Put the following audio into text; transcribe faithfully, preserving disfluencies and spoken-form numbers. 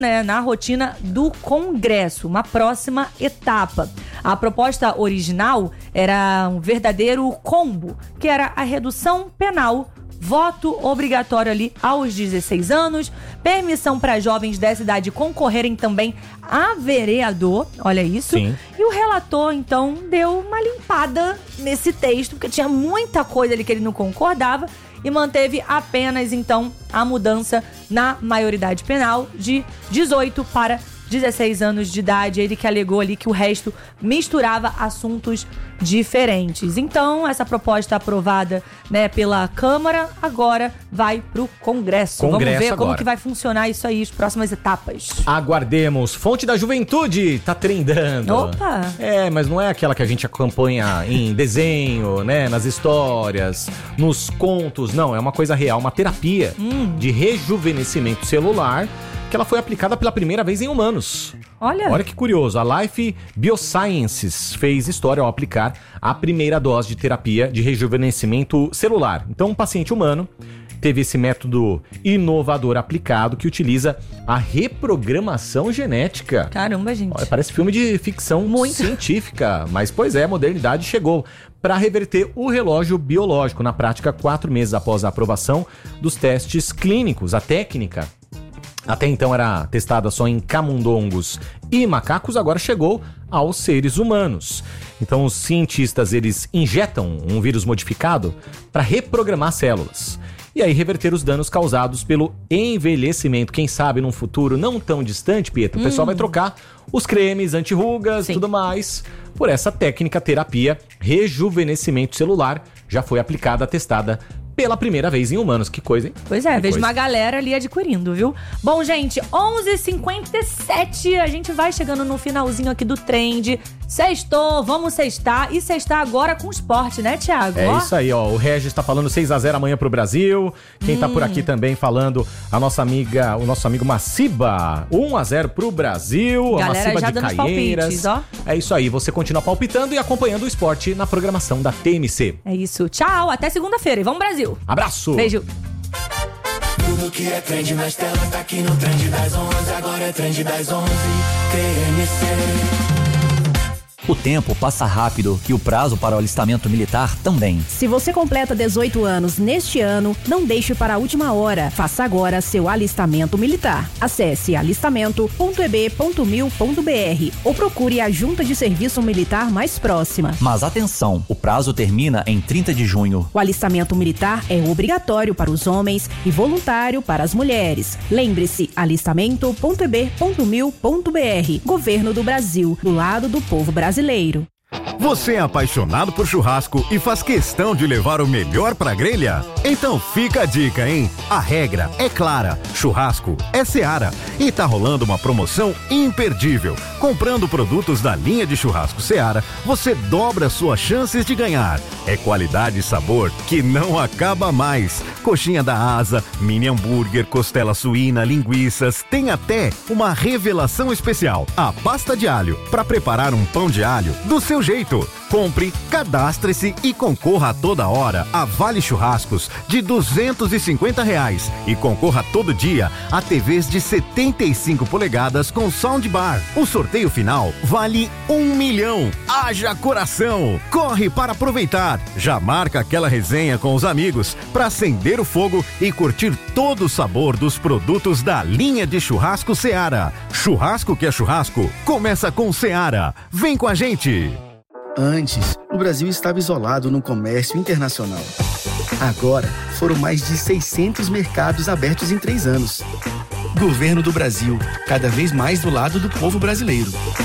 né, na rotina do Congresso, uma próxima etapa. A proposta original era um verdadeiro combo, que era a redução penal, voto obrigatório ali aos dezesseis anos, permissão para jovens dessa idade concorrerem também a vereador, olha isso. Sim. E o relator, então, deu uma limpada nesse texto, porque tinha muita coisa ali que ele não concordava, e manteve apenas, então, a mudança na maioridade penal de dezoito para dezesseis anos de idade. Ele que alegou ali que o resto misturava assuntos diferentes. Então, essa proposta aprovada, né, pela Câmara, agora vai pro Congresso. Congresso Vamos ver agora. como que vai funcionar isso aí, as próximas etapas. Aguardemos. Fonte da Juventude tá trendando. Opa! É, mas não é aquela que a gente acompanha em desenho, né, nas histórias, nos contos. Não, é uma coisa real, uma terapia Hum. de rejuvenescimento celular, que ela foi aplicada pela primeira vez em humanos. Olha. Olha que curioso, a Life Biosciences fez história ao aplicar a primeira dose de terapia de rejuvenescimento celular. Então, um paciente humano teve esse método inovador aplicado que utiliza a reprogramação genética. Caramba, gente. Olha, parece filme de ficção Muito. científica, mas pois é, a modernidade chegou para reverter o relógio biológico. Na prática, quatro meses após a aprovação dos testes clínicos, a técnica até então era testada só em camundongos e macacos, agora chegou aos seres humanos. Então os cientistas, eles injetam um vírus modificado para reprogramar células e aí reverter os danos causados pelo envelhecimento. Quem sabe num futuro não tão distante, Pietro, o pessoal vai trocar os cremes anti-rugas e tudo mais por essa técnica terapia rejuvenescimento celular. Já foi aplicada, testada pela primeira vez em humanos. Que coisa, hein? Pois é, Que vejo coisa. uma galera ali adquirindo, viu? Bom, gente, onze e cinquenta e sete, a gente vai chegando no finalzinho aqui do Trend. Sextou, vamos sextar. E sextar agora com esporte, né, Thiago? É Ó. isso aí, ó. O Regis tá falando seis a zero amanhã pro Brasil. Quem tá por aqui também falando, a nossa amiga, o nosso amigo Maciba, um a zero pro Brasil. Galera a Maciba já de dando os Caieiras. palpites, ó. É isso aí, você continua palpitando e acompanhando o esporte na programação da T M C. É isso. Tchau, até segunda-feira e vamos Brasil. Abraço! Beijo. Tudo que é trend nas telas tá aqui no Trend das onze. Agora é Trend das onze, T M C. O tempo passa rápido e o prazo para o alistamento militar também. Se você completa dezoito anos neste ano, não deixe para a última hora. Faça agora seu alistamento militar. Acesse alistamento ponto e b ponto mil ponto b r ou procure a junta de serviço militar mais próxima. Mas atenção, o prazo termina em trinta de junho. O alistamento militar é obrigatório para os homens e voluntário para as mulheres. Lembre-se, alistamento ponto e b ponto mil ponto b r. Governo do Brasil, do lado do povo brasileiro. Você é apaixonado por churrasco e faz questão de levar o melhor pra grelha? Então fica a dica, hein? A regra é clara, churrasco é Seara e tá rolando uma promoção imperdível. Comprando produtos da linha de churrasco Seara, você dobra suas chances de ganhar. É qualidade e sabor que não acaba mais. Coxinha da asa, mini hambúrguer, costela suína, linguiças, tem até uma revelação especial, a pasta de alho, para preparar um pão de alho do seu jeito. Compre, cadastre-se e concorra a toda hora a Vale Churrascos de duzentos e cinquenta reais e concorra todo dia a T Vs de setenta e cinco polegadas com soundbar. O sorteio final vale um milhão. Haja coração! Corre para aproveitar. Já marca aquela resenha com os amigos para acender o fogo e curtir todo o sabor dos produtos da linha de churrasco Seara. Churrasco que é churrasco, começa com Seara. Vem com a gente! Antes, o Brasil estava isolado no comércio internacional. Agora, foram mais de seiscentos mercados abertos em três anos. Governo do Brasil, cada vez mais do lado do povo brasileiro.